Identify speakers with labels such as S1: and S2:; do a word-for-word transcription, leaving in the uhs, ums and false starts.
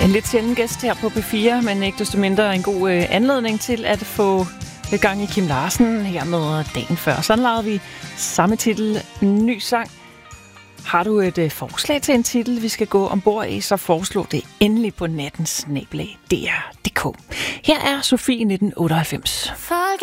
S1: En lidt sjælden gæst her på P fire, men ikke desto mindre en god øh, anledning til at få lidt gang i Kim Larsen her med Dagen Før. Sådan lavede vi samme titel, ny sang. Har du et øh, forslag til en titel, vi skal gå ombord i, så foreslå det endelig på nattens snabel-a D R punktum d k. Her er Sofie nitten otteoghalvfems.